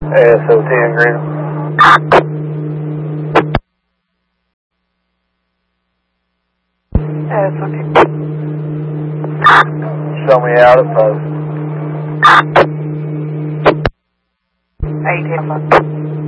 ASOT in Green. ASOT. Show me out at post. 8 10.